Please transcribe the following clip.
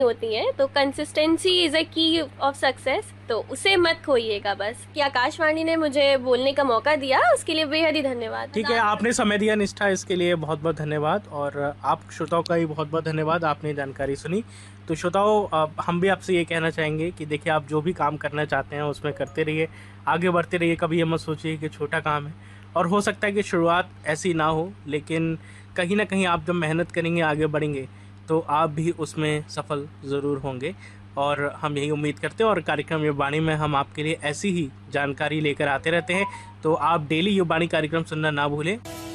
होती है, तो कंसिस्टेंसी इज अ की ऑफ सक्सेस, तो उसे मत खोइएगा बस। कि आकाशवाणी ने मुझे बोलने का मौका दिया, उसके लिए बेहद ही धन्यवाद। ठीक है, आपने समय दिया निष्ठा, इसके लिए बहुत बहुत धन्यवाद। और आप श्रोताओं का भी बहुत बहुत धन्यवाद, आपने जानकारी सुनी। तो श्रोताओं, हम भी आपसे ये कहना चाहेंगे कि देखिए, आप जो भी काम करना चाहते हैं उसमें करते रहिए, आगे बढ़ते रहिए। कभी ये मत सोचिए कि छोटा काम है, और हो सकता है कि शुरुआत ऐसी ना हो, लेकिन कहीं ना कहीं आप जब मेहनत करेंगे, आगे बढ़ेंगे, तो आप भी उसमें सफल ज़रूर होंगे। और हम यही उम्मीद करते हैं, और कार्यक्रम युवाणी में हम आपके लिए ऐसी ही जानकारी लेकर आते रहते हैं। तो आप डेली युवाणी कार्यक्रम सुनना ना भूलें।